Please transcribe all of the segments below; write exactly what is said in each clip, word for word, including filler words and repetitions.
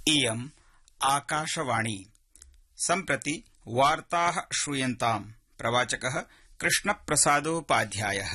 इयम् आकाशवाणी। सम्प्रति वार्ताः श्रूयन्ताम्। प्रवाचकः कृष्णप्रसादोपाध्यायः।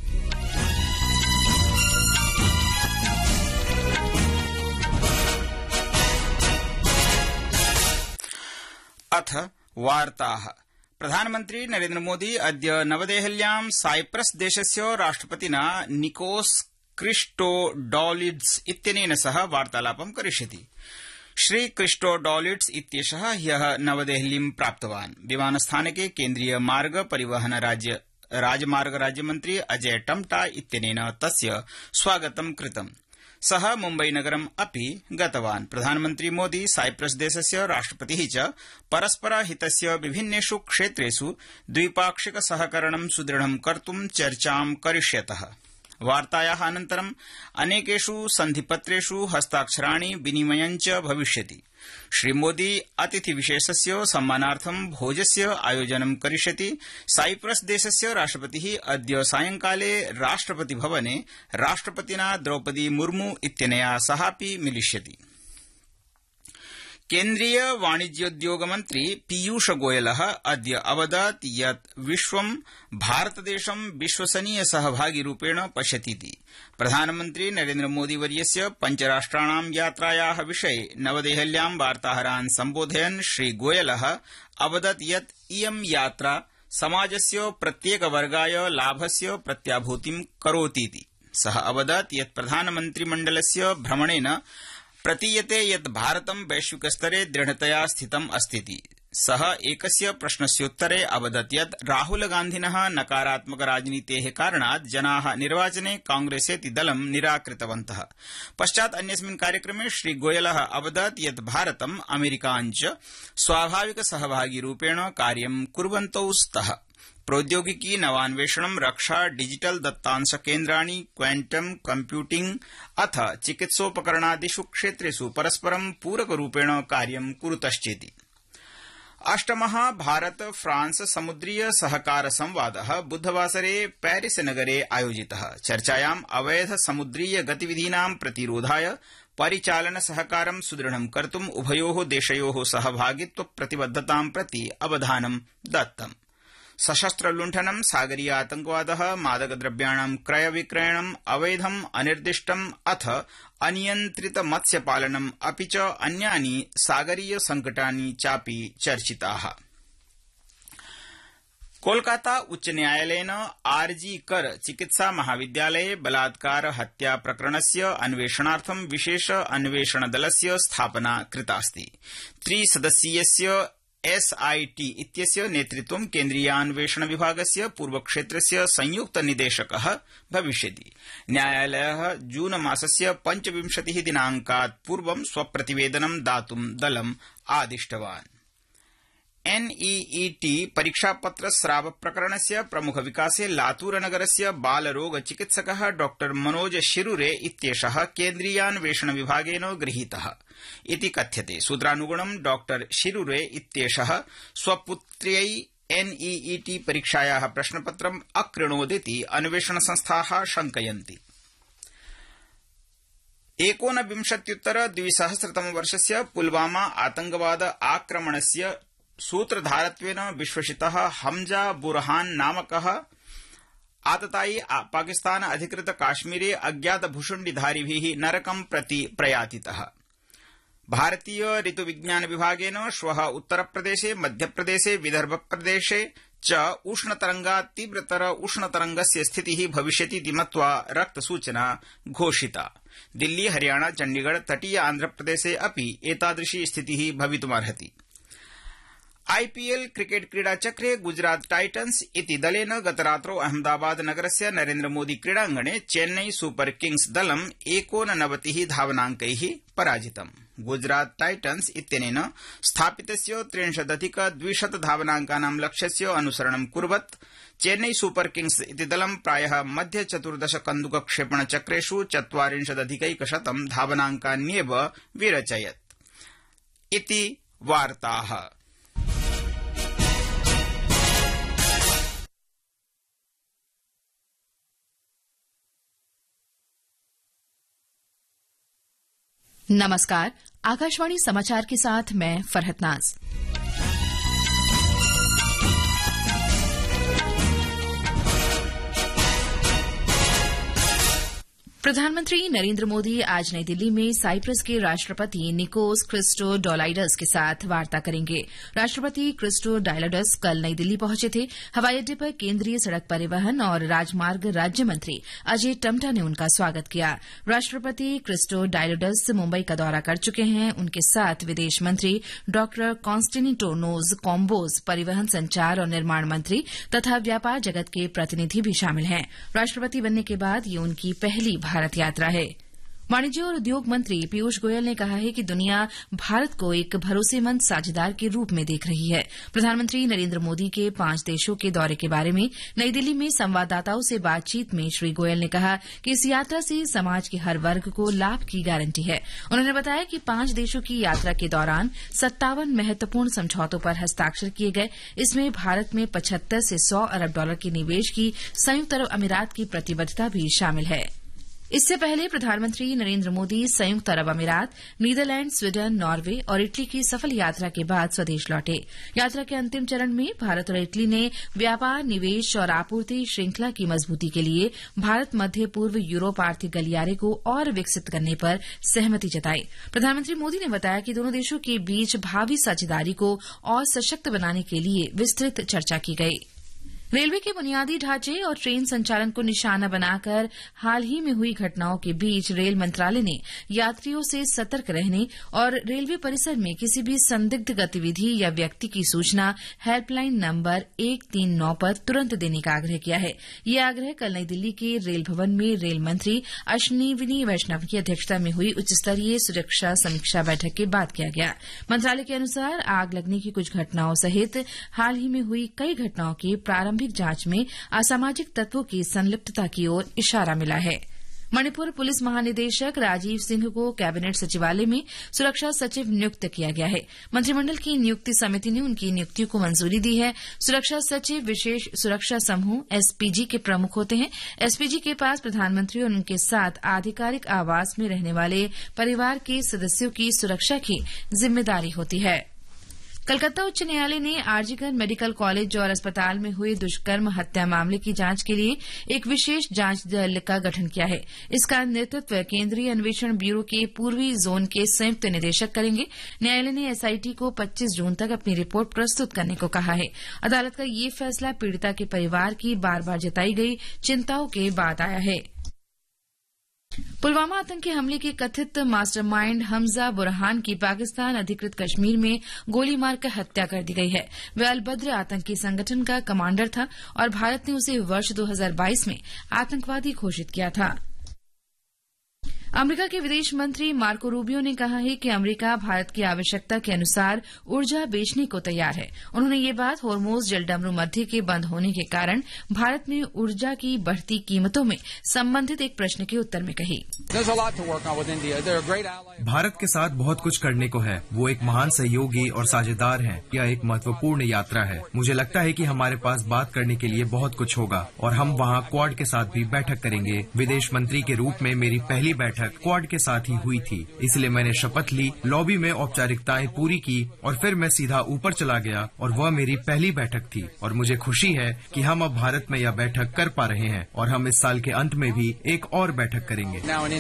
अथ वार्ताः। प्रधानमन्त्री नरेन्द्र मोदी अद्य नवदेहल्यां साइप्रस देशस्य राष्ट्रपतिना निकोस क्रिस्टोडौलिड्स इत्यनेन सह वार्तालापं करिष्यति। श्री क्रिस्टोडौलिड्स इत्येषः ह्यः नवदेहलीं प्राप्तवान्। विमानस्थानके केन्द्रीय मार्ग परिवहन राज्य राजमार्ग राज्यमन्त्री अजय टम्टा इत्यनेन तस्य स्वागतं कृतम्। सः मुम्बईनगरम् अपि गतवान्। प्रधानमन्त्री मोदी साइप्रस देशस्य राष्ट्रपतिः च परस्परहितस्य विभिन्नेषु क्षेत्रेषु द्विपाक्षिक सहकरणं सुदृढं कर्तुं चर्चां करिष्यतः। वार्तायाः अनन्तरं अनेकेषु सन्धिपत्रेषु हस्ताक्षराणि विनिमयं च भविष्यति। श्रीमोदी अतिथिविशेषस्य सम्मानार्थं भोजस्य आयोजनं करिष्यति। साइप्रस देशस्य राष्ट्रपतिः अद्य सायंकाले राष्ट्रपतिभवने राष्ट्रपतिना द्रौपदी मुर्मू इत्यनया सहापि मिलिष्यति। केन्द्रीय वाणिज्योद्योगमन्त्री पीयूष गोयलः अद्य अवदत् यत् विश्वं भारतदेशं विश्वसनीय सहभागिरूपेण पश्यतीति। प्रधानमन्त्री नरेन्द्र मोदीवर्यस्य पञ्चराष्ट्राणां यात्रायाः विषये नवदेहल्यां वार्ताहरान् सम्बोधयन् श्री गोयलः अवदत् यत् इयं यात्रा समाजस्य प्रत्येकवर्गाय लाभस्य प्रत्याभूतिं करोतीति। सः अवदत् यत् प्रधानमन्त्रिमण्डलस्य भ्रमणेन प्रतीयते यत् भारतं वैश्विकस्तरे दृढतया स्थितम् अस्तीति। सः एकस्य प्रश्नस्योत्तरे अवदत् यत् राहुलगान्धिनः नकारात्मक राजनीतेः कारणात् जनाः निर्वाचने कांग्रेसेति दलं निराकृतवन्तः। पश्चात् अन्यस्मिन् कार्यक्रमे श्री गोयलः अवदत् यत् भारतं अमेरिकां च स्वाभाविक सहभागिरूपेण कार्यं कुर्वन्तौ स्तः। प्रौद्योगिकी नवान्वेषणं रक्षा डिजिटल दत्तांश केन्द्राणि क्वांटम कम्प्यूटिंग अथ चिकित्सोपकरणादिषु क्षेत्रेषु परस्परं पूरकरूपेण कार्यं कुरुतश्चेति। अष्टमः भारत फ्रांस समुद्रीय सहकार संवादः बुधवासरे पेरिस नगरे आयोजितः। चर्चायाम् अवैध समुद्रीय गतिविधीनां प्रतिरोधाय परिचालन सहकारं सुदृढं कर्तुम् उभयोः देशयोः सहभागित्व प्रतिबद्धतां प्रति अवधानं दत्तम्। सशस्त्र लुण्ठनं सागरीय आतंकवादः मादकद्रव्याणां क्रय विक्रयणम् अवैधम् अनिर्दिष्टम् अथ अनियन्त्रित मत्स्यपालनम् अपि च अन्यानि सागरीय संकटानि चापि चर्चिताः। कोलकाता उच्च न्यायालयेन आरजी कर चिकित्सा महाविद्यालये बलात्कार हत्या प्रकरणस्य अन्वेषणार्थं विशेष अन्वेषण दलस्य स्थापना कृतास्ति। त्रिसदस्यीयस्य एसआईटी इत्यस्य नेतृत्वं केन्द्रीयान्वेषण विभागस्य पूर्वक्षेत्रस्य संयुक्त निदेशकः भविष्यति। न्यायालयः जून मासस्य पञ्चविंशतिः दिनांकात् पूर्वं स्वप्रतिवेदनं दातुं दलम् आदिष्टवान्। एनईईटी परीक्षापत्र स्राव प्रकरणस्य प्रमुख विकासे लातूरनगरस्य बालरोग चिकित्सकः डॉ मनोज शिरुरे इत्येषः केन्द्रीयान्वेषण विभागेन गृहीतः इति कथ्यते। सूत्रानुगुणं डॉ शिरुरे इत्येषः स्वपुत्र्यै एनईईटी परीक्षायाः प्रश्नपत्रम् अकृणोदिति अन्वेषण संस्थाः शङ्कयन्ति। एकोनविंशत्युत्तर द्विसहस्रतमवर्षस्य पुलवामा आतंकवाद आक्रमणस्य सूत्रधारत्वेन विश्वसितः हमजा बुरहान नामकः आततायी पाकिस्तान अधिकृत काश्मीरे अज्ञात भुशुण्डिधारिभिः नरकं प्रति प्रयातितः। भारतीय ऋतुविज्ञान विभागेन श्वः उत्तरप्रदेशे मध्यप्रदेशे विदर्भप्रदेशे च उष्णतरंगात् तीव्रतर उष्णतरंगस्य स्थितिः भविष्यतीति मत्वा रक्तसूचना घोषिता। दिल्ली हरियाणा चण्डीगढ़ तटीय आन्ध्रप्रदेशे अपि एतादृशी स्थितिः भवितुमर्हति। आईपीएल क्रिकेट क्रीडाचक्रे गुजरात टाइटन्स इति दलेन गतरात्रौ अहमदाबाद नगरस्य नरेन्द्र मोदी क्रीडाङ्गणे Chennai super Kings दलम् एकोननवतिः धावनाङ्कैः पराजितम्। Gujarat titans इत्यनेन स्थापितस्य त्रिंशदधिक द्विशत धावनाङ्कानां लक्ष्यस्य अनुसरणं कुर्वत् चेन्नई सुपर किंग्स इति दलं प्रायः मध्य चतुर्दश कन्दुक क्षेपण चक्रेषु चत्वारिंशदधिकैकशतं धावनाङ्कान्येव विरचयत् इति वार्ताः। नमस्कार, आकाशवाणी समाचार के साथ मैं फरहत नाज। प्रधानमंत्री नरेंद्र मोदी आज नई दिल्ली में साइप्रस के राष्ट्रपति निकोस क्रिस्टोडोलाइडस के साथ वार्ता करेंगे। राष्ट्रपति क्रिस्टोडोलाइडस कल नई दिल्ली पहुंचे थे। हवाई अड्डे पर केंद्रीय सड़क परिवहन और राजमार्ग राज्य मंत्री अजय टम्टा ने उनका स्वागत किया। राष्ट्रपति क्रिस्टोडोलाइडस मुंबई का दौरा कर चुके हैं। उनके साथ विदेश मंत्री डॉ कॉन्स्टेंटिनोस कोम्बोज, परिवहन, संचार और निर्माण मंत्री तथा व्यापार जगत के प्रतिनिधि भी शामिल हैं। राष्ट्रपति बनने के बाद ये उनकी पहली भारत यात्रा है। वाणिज्य और उद्योग मंत्री पीयूष गोयल ने कहा है कि दुनिया भारत को एक भरोसेमंद साझेदार के रूप में देख रही है। प्रधानमंत्री नरेंद्र मोदी के पांच देशों के दौरे के बारे में नई दिल्ली में संवाददाताओं से बातचीत में श्री गोयल ने कहा कि इस यात्रा से समाज के हर वर्ग को लाभ की गारंटी है। उन्होंने बताया कि पांच देशों की यात्रा के दौरान सत्तावन महत्वपूर्ण समझौतों पर हस्ताक्षर किए गए। इसमें भारत में पचहत्तर से सौ अरब डॉलर के निवेश की संयुक्त अरब अमीरात की प्रतिबद्धता भी शामिल है। इससे पहले प्रधानमंत्री नरेंद्र मोदी संयुक्त अरब अमीरात, नीदरलैंड, स्वीडन, नॉर्वे और इटली की सफल यात्रा के बाद स्वदेश लौटे। यात्रा के अंतिम चरण में भारत और इटली ने व्यापार, निवेश और आपूर्ति श्रृंखला की मजबूती के लिए भारत मध्य पूर्व यूरोप आर्थिक गलियारे को और विकसित करने पर सहमति जताई। प्रधानमंत्री मोदी ने बताया कि दोनों देशों के बीच भावी साझेदारी को और सशक्त बनाने के लिए विस्तृत चर्चा की गई। रेलवे के बुनियादी ढांचे और ट्रेन संचालन को निशाना बनाकर हाल ही में हुई घटनाओं के बीच रेल मंत्रालय ने यात्रियों से सतर्क रहने और रेलवे परिसर में किसी भी संदिग्ध गतिविधि या व्यक्ति की सूचना हेल्पलाइन नंबर एक तीन नौ पर तुरंत देने का आग्रह किया है। यह आग्रह कल नई दिल्ली के रेल भवन में रेल मंत्री अश्विनी वैष्णव की अध्यक्षता में हुई उच्चस्तरीय सुरक्षा समीक्षा बैठक के बाद किया गया। मंत्रालय के अनुसार आग लगने की कुछ घटनाओं सहित हाल ही में हुई कई घटनाओं के प्रारंभिक जांच में असामाजिक तत्वों की संलिप्तता की ओर इशारा मिला है। मणिपुर पुलिस महानिदेशक राजीव सिंह को कैबिनेट सचिवालय में सुरक्षा सचिव नियुक्त किया गया है। मंत्रिमंडल की नियुक्ति समिति ने उनकी नियुक्ति को मंजूरी दी है। सुरक्षा सचिव विशेष सुरक्षा समूह एसपीजी के प्रमुख होते हैं। एसपीजी के पास प्रधानमंत्री और उनके साथ आधिकारिक आवास में रहने वाले परिवार के सदस्यों की सुरक्षा की जिम्मेदारी होती है। कलकत्ता उच्च न्यायालय ने आरजीकर मेडिकल कॉलेज और अस्पताल में हुए दुष्कर्म हत्या मामले की जांच के लिए एक विशेष जांच दल का गठन किया है। इसका नेतृत्व केंद्रीय अन्वेषण ब्यूरो के पूर्वी जोन के संयुक्त निदेशक करेंगे। न्यायालय ने एसआईटी को पच्चीस जून तक अपनी रिपोर्ट प्रस्तुत करने को कहा है। अदालत का ये फैसला पीड़िता के परिवार की बार बार जताई गई चिंताओं के बाद आया है। पुलवामा आतंकी हमले के कथित मास्टरमाइंड हमजा बुरहान की पाकिस्तान अधिकृत कश्मीर में गोली मारकर हत्या कर दी गई है। वह अलबद्र आतंकी संगठन का कमांडर था और भारत ने उसे वर्ष दो हज़ार बाईस में आतंकवादी घोषित किया था। अमेरिका के विदेश मंत्री मार्को रूबियो ने कहा है कि अमेरिका भारत की आवश्यकता के अनुसार ऊर्जा बेचने को तैयार है। उन्होंने ये बात होर्मुज जलडमरू मध्य के बंद होने के कारण भारत में ऊर्जा की बढ़ती कीमतों में संबंधित एक प्रश्न के उत्तर में कही। भारत के साथ बहुत कुछ करने को है। वो एक महान सहयोगी और साझेदार है। यह एक महत्वपूर्ण यात्रा है। मुझे लगता है कि हमारे पास बात करने के लिए बहुत कुछ होगा और हम वहाँ क्वाड के साथ भी बैठक करेंगे। विदेश मंत्री के रूप में मेरी पहली बैठक क्वाड के साथ ही हुई थी, इसलिए मैंने शपथ ली, लॉबी में औपचारिकताएं पूरी की और फिर मैं सीधा ऊपर चला गया और वह मेरी पहली बैठक थी। और मुझे खुशी है कि हम अब भारत में यह बैठक कर पा रहे हैं और हम इस साल के अंत में भी एक और बैठक करेंगे।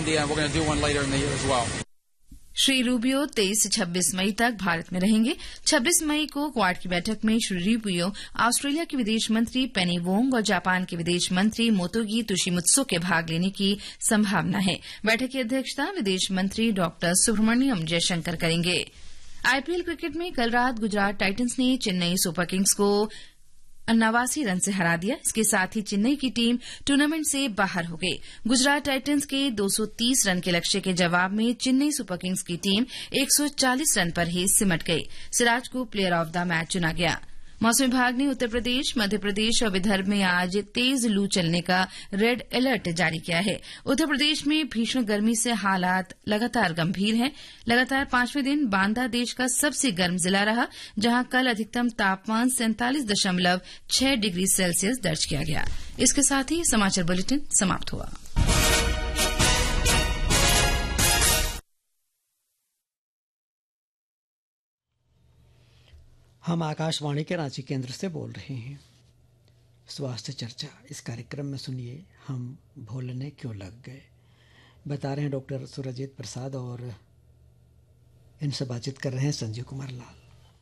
श्री रूबियो तेईस से छब्बीस मई तक भारत में रहेंगे। छब्बीस मई को क्वाड की बैठक में श्री रूबियो ऑस्ट्रेलिया के विदेश मंत्री पेनी वोंग और जापान के विदेश मंत्री मोतोगी तुशिमुत्सु के भाग लेने की संभावना है। बैठक की अध्यक्षता विदेश मंत्री डॉक्टर सुब्रमण्यम जयशंकर करेंगे। आईपीएल क्रिकेट में कल रात गुजरात टाइटंस ने चेन्नई सुपर किंग्स को नवासी रन से हरा दिया। इसके साथ ही चेन्नई की टीम टूर्नामेंट से बाहर हो गई। गुजरात टाइटंस के दो सौ तीस रन के लक्ष्य के जवाब में चेन्नई सुपर किंग्स की टीम एक सौ चालीस रन पर ही सिमट गई। सिराज को प्लेयर ऑफ द मैच चुना गया। मौसम विभाग ने उत्तर प्रदेश, मध्य प्रदेश और विदर्भ में आज तेज लू चलने का रेड अलर्ट जारी किया है। उत्तर प्रदेश में भीषण गर्मी से हालात लगातार गंभीर हैं। लगातार पांचवें दिन बांदा देश का सबसे गर्म जिला रहा, जहां कल अधिकतम तापमान सैंतालीस दशमलव छह डिग्री सेल्सियस दर्ज किया गया। इसके साथ ही समाचार बुलेटिन समाप्त हुआ। हम आकाशवाणी के रांची केंद्र से बोल रहे हैं। स्वास्थ्य चर्चा इस कार्यक्रम में सुनिए हम भूलने क्यों लग गए। बता रहे हैं डॉक्टर सुरजीत प्रसाद और इनसे बातचीत कर रहे हैं संजीव कुमार लाल।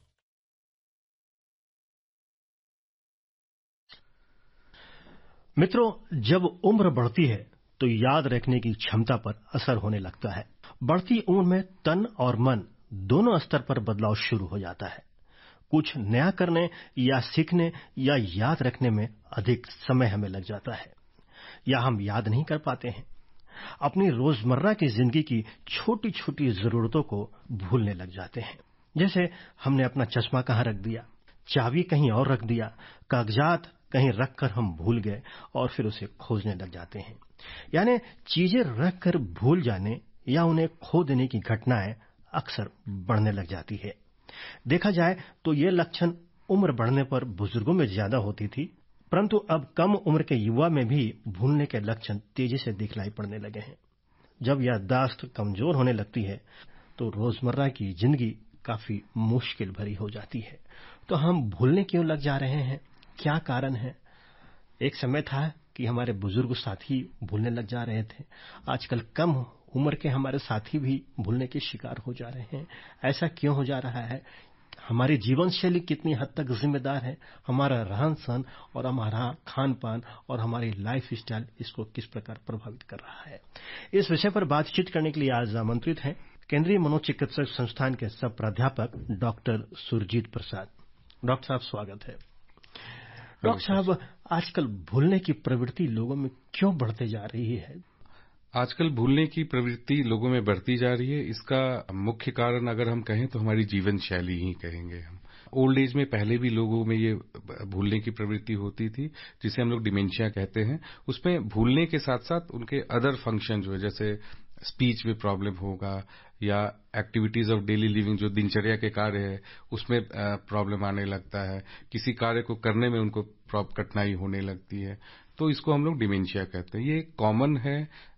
मित्रों, जब उम्र बढ़ती है तो याद रखने की क्षमता पर असर होने लगता है। बढ़ती उम्र में तन और मन दोनों स्तर पर बदलाव शुरू हो जाता है। कुछ नया करने या सीखने या याद रखने में अधिक समय हमें लग जाता है, या हम याद नहीं कर पाते हैं। अपनी रोजमर्रा की जिंदगी की छोटी छोटी जरूरतों को भूलने लग जाते हैं। जैसे हमने अपना चश्मा कहाँ रख दिया, चाबी कहीं और रख दिया, कागजात कहीं रखकर हम भूल गए और फिर उसे खोजने लग जाते हैं। यानी चीजें रखकर भूल जाने या उन्हें खो देने की घटनाएं अक्सर बढ़ने लग जाती है। देखा जाए तो ये लक्षण उम्र बढ़ने पर बुजुर्गों में ज्यादा होती थी, परंतु अब कम उम्र के युवा में भी भूलने के लक्षण तेजी से दिखलाई पड़ने लगे हैं। जब याददाश्त कमजोर होने लगती है तो रोजमर्रा की जिंदगी काफी मुश्किल भरी हो जाती है। तो हम भूलने क्यों लग जा रहे हैं, क्या कारण है? एक समय था कि हमारे बुजुर्ग साथी भूलने लग जा रहे थे। आजकल कम उम्र के हमारे साथी भी भूलने के शिकार हो जा रहे हैं। ऐसा क्यों हो जा रहा है? हमारी जीवन शैली कितनी हद तक जिम्मेदार है? हमारा रहन सहन और हमारा खान पान और हमारी लाइफ स्टाइल इसको किस प्रकार प्रभावित कर रहा है? इस विषय पर बातचीत करने के लिए आज आमंत्रित हैं केंद्रीय मनोचिकित्सक संस्थान के सह प्राध्यापक डॉक्टर सुरजीत प्रसाद। डॉक्टर साहब, स्वागत है। डॉक्टर साहब, आजकल भूलने की प्रवृत्ति लोगों में क्यों बढ़ते जा रही है? आजकल भूलने की प्रवृत्ति लोगों में बढ़ती जा रही है। इसका मुख्य कारण अगर हम कहें तो हमारी जीवन शैली ही कहेंगे हम। ओल्ड एज में पहले भी लोगों में ये भूलने की प्रवृत्ति होती थी, जिसे हम लोग डिमेंशिया कहते हैं। उसमें भूलने के साथ साथ उनके अदर फंक्शन जो है, जैसे स्पीच में प्रॉब्लम होगा या एक्टिविटीज ऑफ डेली लिविंग जो दिनचर्या के कार्य है उसमें प्रॉब्लम आने लगता है। किसी कार्य को करने में उनको कठिनाई होने लगती है, तो इसको हम लोग डिमेंशिया कहते हैं। ये कॉमन है,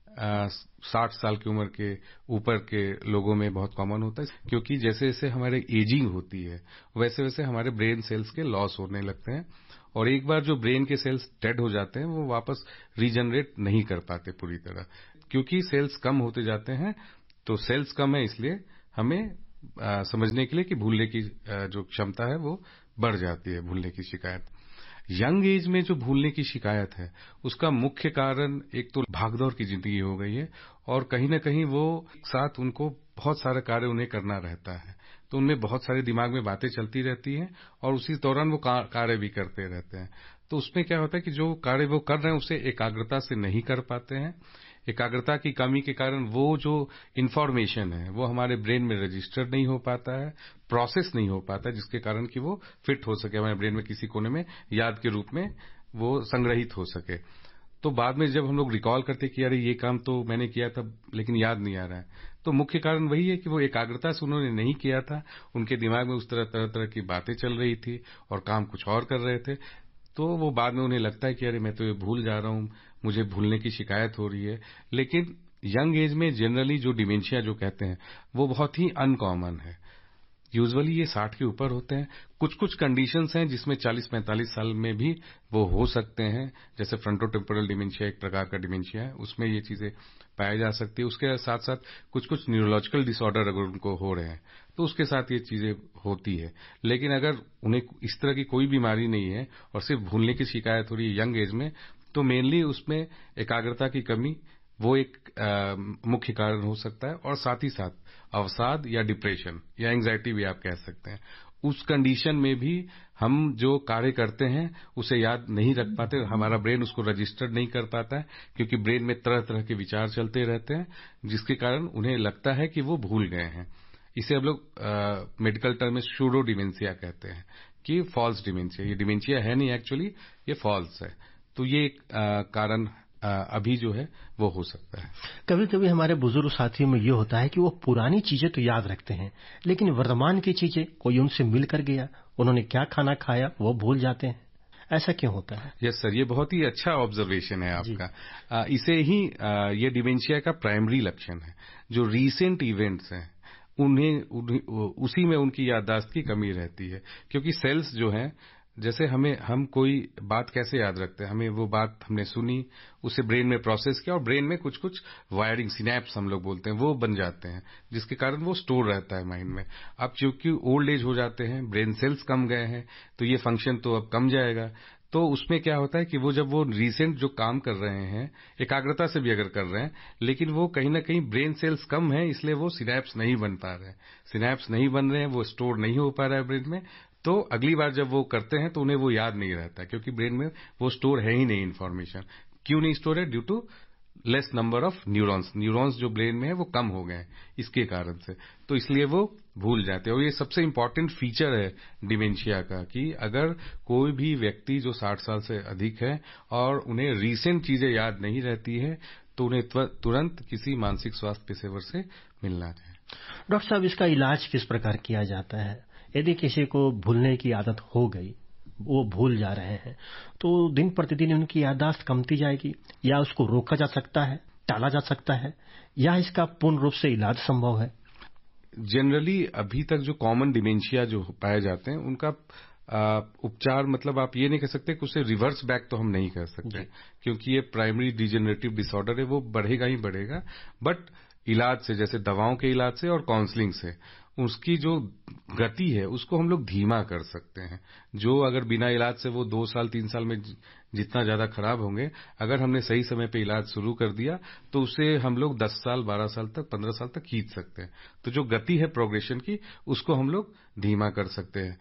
साठ साल की उम्र के ऊपर के लोगों में बहुत कॉमन होता है, क्योंकि जैसे जैसे हमारे एजिंग होती है वैसे वैसे हमारे ब्रेन सेल्स के लॉस होने लगते हैं, और एक बार जो ब्रेन के सेल्स डेड हो जाते हैं वो वापस रीजनरेट नहीं कर पाते पूरी तरह। क्योंकि सेल्स कम होते जाते हैं, तो सेल्स कम है इसलिए हमें आ, समझने के लिए कि भूलने की आ, जो क्षमता है वो बढ़ जाती है, भूलने की शिकायत। यंग एज में जो भूलने की शिकायत है उसका मुख्य कारण एक तो भागदौड़ की जिंदगी हो गई है, और कहीं न कहीं वो साथ उनको बहुत सारे कार्य उन्हें करना रहता है, तो उनमें बहुत सारे दिमाग में बातें चलती रहती हैं और उसी दौरान वो कार्य भी करते रहते हैं। तो उसमें क्या होता है कि जो कार्य वो कर रहे हैं उसे एकाग्रता से नहीं कर पाते हैं। एकाग्रता की कमी के कारण वो जो इन्फॉर्मेशन है वो हमारे ब्रेन में रजिस्टर नहीं हो पाता है, प्रोसेस नहीं हो पाता है, जिसके कारण कि वो फिट हो सके हमारे ब्रेन में, किसी कोने में याद के रूप में वो संग्रहित हो सके। तो बाद में जब हम लोग रिकॉल करते कि अरे ये काम तो मैंने किया था लेकिन याद नहीं आ रहा है, तो मुख्य कारण वही है कि वो एकाग्रता से उन्होंने नहीं किया था। उनके दिमाग में उस तरह तरह तरह की बातें चल रही थी और काम कुछ और कर रहे थे, तो वो बाद में उन्हें लगता है कि अरे मैं तो ये भूल जा रहा हूं, मुझे भूलने की शिकायत हो रही है। लेकिन यंग एज में जनरली जो डिमेंशिया जो कहते हैं वो बहुत ही अनकॉमन है। यूजुअली ये साठ के ऊपर होते हैं। कुछ कुछ कंडीशंस हैं जिसमें चालीस पैंतालीस साल में भी वो हो सकते हैं, जैसे फ्रंटोटेम्पोरल डिमेंशिया एक प्रकार का डिमेंशिया है, उसमें ये चीजें पाई जा सकती है। उसके साथ साथ कुछ कुछ न्यूरोलॉजिकल डिसऑर्डर अगर उनको हो रहे हैं तो उसके साथ ये चीजें होती है। लेकिन अगर उन्हें इस तरह की कोई बीमारी नहीं है और सिर्फ भूलने की शिकायत हो रही है यंग एज में, तो मेनली उसमें एकाग्रता की कमी वो एक आ, मुख्य कारण हो सकता है, और साथ ही साथ अवसाद या डिप्रेशन या एंग्जाइटी भी आप कह सकते हैं। उस कंडीशन में भी हम जो कार्य करते हैं उसे याद नहीं रख पाते, हमारा ब्रेन उसको रजिस्टर नहीं कर पाता है, क्योंकि ब्रेन में तरह तरह के विचार चलते रहते हैं, जिसके कारण उन्हें लगता है कि वो भूल गए हैं। इसे हम लोग मेडिकल टर्म में सूडो डिमेंशिया कहते हैं कि फॉल्स डिमेंशिया। ये डिमेंशिया है नहीं, एक्चुअली ये फॉल्स है। तो ये एक कारण अभी जो है वो हो सकता है। कभी कभी हमारे बुजुर्ग साथियों में ये होता है कि वो पुरानी चीजें तो याद रखते हैं, लेकिन वर्तमान की चीजें, कोई उनसे मिल कर गया, उन्होंने क्या खाना खाया वो भूल जाते हैं। ऐसा क्यों होता है? यस सर, ये बहुत ही अच्छा ऑब्जर्वेशन है आपका। आ, इसे ही आ, ये डिमेंशिया का प्राइमरी लक्षण है। जो रीसेंट इवेंट्स हैं उन्हें, उन्हें उसी में उनकी याददाश्त की कमी रहती है। क्योंकि सेल्स जो हैं, जैसे हमें हम कोई बात कैसे याद रखते हैं, हमें वो बात हमने सुनी, उसे ब्रेन में प्रोसेस किया और ब्रेन में कुछ कुछ वायरिंग, सिनैप्स हम लोग बोलते हैं, वो बन जाते हैं, जिसके कारण वो स्टोर रहता है माइंड में। अब चूंकि ओल्ड एज हो जाते हैं, ब्रेन सेल्स कम गए हैं, तो ये फंक्शन तो अब कम जाएगा। तो उसमें क्या होता है कि वो जब वो रिसेंट जो काम कर रहे हैं, एकाग्रता से भी अगर कर रहे हैं, लेकिन वो कहीं ना कहीं ब्रेन सेल्स कम है, इसलिए वो सिनैप्स नहीं बन पा रहे हैं, सिनैप्स नहीं बन रहे हैं, वो स्टोर नहीं हो पा रहा है ब्रेन में। तो अगली बार जब वो करते हैं तो उन्हें वो याद नहीं रहता, क्योंकि ब्रेन में वो स्टोर है ही नहीं इन्फॉर्मेशन। क्यों नहीं स्टोर है? Due to less number of neurons, neurons जो ब्रेन में है वो कम हो गए हैं इसके कारण से, तो इसलिए वो भूल जाते हैं। और ये सबसे इंपॉर्टेंट फीचर है डिमेंशिया का, कि अगर कोई भी व्यक्ति जो साठ साल से अधिक है और उन्हें रीसेंट चीजें याद नहीं रहती है, तो उन्हें तुरंत किसी मानसिक स्वास्थ्य पेशेवर से मिलना चाहिए। डॉक्टर साहब, इसका इलाज किस प्रकार किया जाता है? यदि किसी को भूलने की आदत हो गई, वो भूल जा रहे हैं, तो दिन प्रतिदिन उनकी याददाश्त कमती जाएगी, या उसको रोका जा सकता है, टाला जा सकता है, या इसका पूर्ण रूप से इलाज संभव है? जनरली अभी तक जो कॉमन डिमेंशिया जो पाए जाते हैं, उनका आ, उपचार, मतलब आप ये नहीं कह सकते कि उसे रिवर्स बैक तो हम नहीं कर सकते, क्योंकि ये प्राइमरी डिजेनरेटिव डिसऑर्डर है, वो बढ़ेगा ही बढ़ेगा। बट इलाज से, जैसे दवाओं के इलाज से और काउंसलिंग से, उसकी जो गति है उसको हम लोग धीमा कर सकते हैं। जो अगर बिना इलाज से वो दो साल तीन साल में जितना ज्यादा खराब होंगे, अगर हमने सही समय पे इलाज शुरू कर दिया तो उसे हम लोग दस साल बारह साल तक पंद्रह साल तक खींच सकते हैं। तो जो गति है प्रोग्रेशन की, उसको हम लोग धीमा कर सकते हैं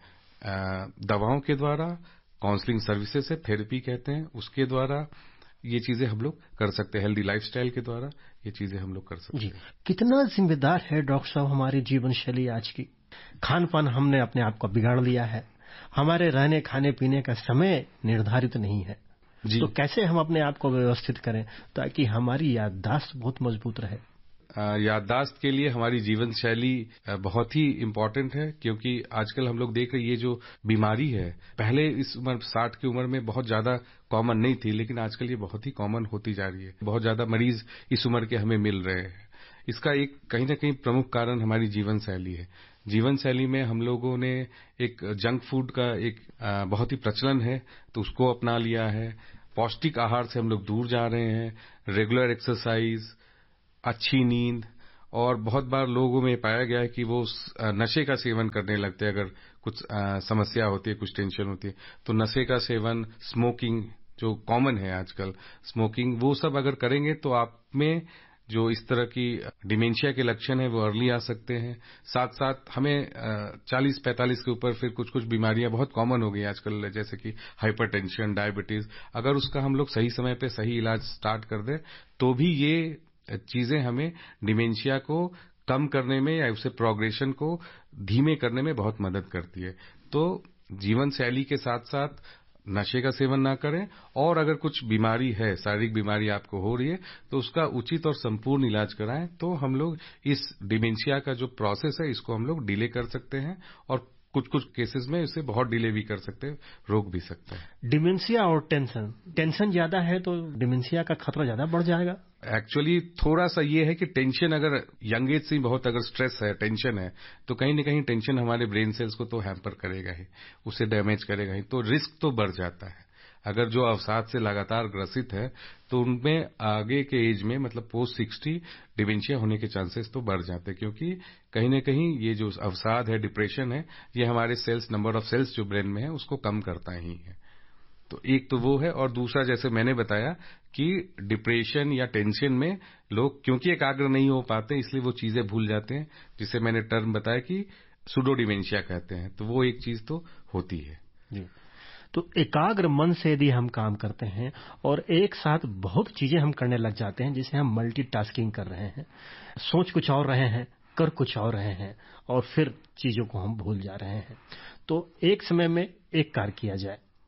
दवाओं के द्वारा, काउंसलिंग सर्विसेज है, थेरेपी कहते हैं, उसके द्वारा ये चीजें हम लोग कर सकते हैं। हेल्दी लाइफस्टाइल के द्वारा ये चीजें हम लोग कर सकते जी। हैं। कितना जिम्मेदार है डॉक्टर साहब हमारी जीवन शैली आज की? खान पान हमने अपने आप को बिगाड़ लिया है, हमारे रहने खाने पीने का समय निर्धारित नहीं है। जी। तो कैसे हम अपने आप को व्यवस्थित करें ताकि हमारी याददाश्त बहुत मजबूत रहे? याददाश्त के लिए हमारी जीवन शैली बहुत ही इम्पोर्टेंट है, क्योंकि आजकल हम लोग देख रहे हैं ये जो बीमारी है, पहले इस उम्र साठ की उम्र में बहुत ज्यादा कॉमन नहीं थी, लेकिन आजकल ये बहुत ही कॉमन होती जा रही है। बहुत ज्यादा मरीज इस उम्र के हमें मिल रहे हैं। इसका एक कहीं ना कहीं प्रमुख कारण हमारी जीवन शैली है। जीवन शैली में हम लोगों ने एक जंक फूड का एक बहुत ही प्रचलन है, तो उसको अपना लिया है। पौष्टिक आहार से हम लोग दूर जा रहे हैं। रेगुलर एक्सरसाइज, अच्छी नींद, और बहुत बार लोगों में पाया गया है कि वो नशे का सेवन करने लगते हैं। अगर कुछ समस्या होती है, कुछ टेंशन होती है, तो नशे का सेवन, स्मोकिंग जो कॉमन है आजकल, स्मोकिंग, वो सब अगर करेंगे तो आप में जो इस तरह की डिमेंशिया के लक्षण है वो अर्ली आ सकते हैं। साथ साथ हमें चालीस पैंतालीस के ऊपर फिर कुछ कुछ बीमारियां बहुत कॉमन हो गई आजकल, जैसे कि हाइपरटेंशन, डायबिटीज। अगर उसका हम लोग सही समय पे सही इलाज स्टार्ट कर दें तो भी ये चीजें हमें डिमेंशिया को कम करने में या उसे प्रोग्रेशन को धीमे करने में बहुत मदद करती है। तो जीवन शैली के साथ साथ नशे का सेवन ना करें, और अगर कुछ बीमारी है, शारीरिक बीमारी आपको हो रही है, तो उसका उचित और संपूर्ण इलाज कराएं, तो हम लोग इस डिमेंशिया का जो प्रोसेस है इसको हम लोग डिले कर सकते हैं, और कुछ कुछ केसेस में इसे बहुत डिले भी कर सकते हैं, रोक भी सकते हैं। डिमेंशिया और टेंशन, टेंशन ज्यादा है तो डिमेंशिया का खतरा ज्यादा बढ़ जाएगा? एक्चुअली थोड़ा सा ये है कि टेंशन, अगर यंग एज से बहुत अगर स्ट्रेस है, टेंशन है, तो कहीं न कहीं टेंशन हमारे ब्रेन सेल्स को तो हैम्पर करेगा ही, उसे डैमेज करेगा ही, तो रिस्क तो बढ़ जाता है। अगर जो अवसाद से लगातार ग्रसित है तो उनमें आगे के एज में, मतलब पोस्ट सिक्सटी, डिमेंशिया होने के चांसेस तो बढ़ जाते हैं, क्योंकि कहीं न कहीं ये जो अवसाद है, डिप्रेशन है, ये हमारे सेल्स, नंबर ऑफ सेल्स जो ब्रेन में है उसको कम करता ही है। तो एक तो वो है, और दूसरा जैसे मैंने बताया कि डिप्रेशन या टेंशन में लोग क्योंकि एकाग्र नहीं हो पाते, इसलिए वो चीजें भूल जाते हैं, जिसे मैंने टर्म बताया कि सुडो डिमेंशिया कहते हैं। तो वो एक चीज तो होती है जी। तो एकाग्र मन से यदि हम काम करते हैं और एक साथ बहुत चीजें हम करने लग जाते हैं, जिसे हम मल्टीटास्किंग कर रहे हैं, सोच कुछ और रहे हैं, कर कुछ और रहे हैं, और फिर चीजों को हम भूल जा रहे हैं, तो एक समय में एक कार्य किया जाए,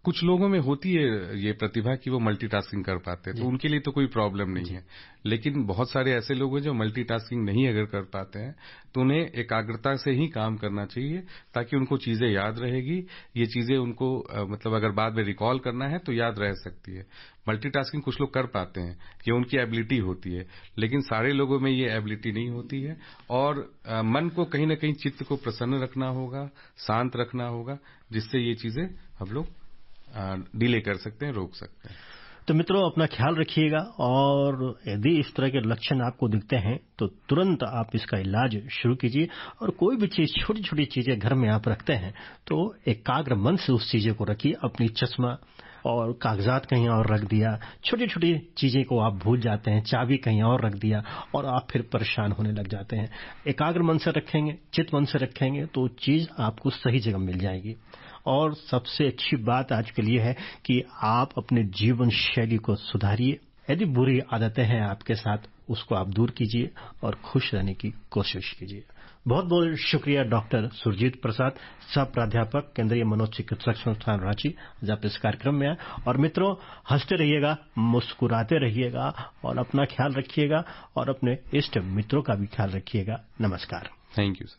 कुछ लोगों में होती है ये प्रतिभा कि वो मल्टीटास्किंग कर पाते हैं, तो उनके लिए तो कोई प्रॉब्लम नहीं है। लेकिन बहुत सारे ऐसे लोग हैं जो मल्टीटास्किंग नहीं अगर कर पाते हैं, तो उन्हें एकाग्रता से ही काम करना चाहिए ताकि उनको चीजें याद रहेगी। ये चीजें उनको मतलब अगर बाद में रिकॉल करना है तो याद रह सकती है। मल्टीटास्किंग कुछ लोग कर पाते हैं, ये उनकी एबिलिटी होती है, लेकिन सारे लोगों में ये एबिलिटी नहीं होती है। और आ, मन को कहीं ना कहीं चित्त को प्रसन्न रखना होगा, शांत रखना होगा, जिससे ये चीजें हम लोग डिले कर सकते हैं, रोक सकते हैं। तो मित्रों, अपना ख्याल रखिएगा और यदि इस तरह के लक्षण आपको दिखते हैं तो तुरंत आप इसका इलाज शुरू कीजिए। और कोई भी चीज, छोटी छोटी चीजें घर में आप रखते हैं तो एकाग्र मन से उस चीजें को रखिए। अपनी चश्मा और कागजात कहीं और रख दिया, छोटी छोटी चीजें को आप भूल जाते हैं, चाबी कहीं और रख दिया और आप फिर परेशान होने लग जाते हैं। एकाग्र मन से रखेंगे, चित मन से रखेंगे तो चीज आपको सही जगह मिल जाएगी। और सबसे अच्छी बात आज के लिए है कि आप अपने जीवन शैली को सुधारिए। यदि बुरी आदतें हैं आपके साथ, उसको आप दूर कीजिए और खुश रहने की कोशिश कीजिए। बहुत बहुत शुक्रिया डॉक्टर सुरजीत प्रसाद, सह प्राध्यापक केंद्रीय मनोचिकित्सक संस्थान रांची, आज आप इस कार्यक्रम में आए। और मित्रों, हंसते रहिएगा, मुस्कुराते रहिएगा और अपना ख्याल रखिएगा और अपने इष्ट मित्रों का भी ख्याल रखिएगा। नमस्कार। Thank you sir.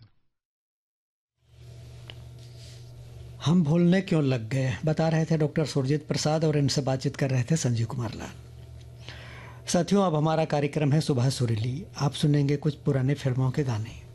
हम भूलने क्यों लग गए, बता रहे थे डॉक्टर सुरजीत प्रसाद और इनसे बातचीत कर रहे थे संजीव कुमार लाल। साथियों, अब हमारा कार्यक्रम है सुबह सुरीली। आप सुनेंगे कुछ पुराने फिल्मों के गाने।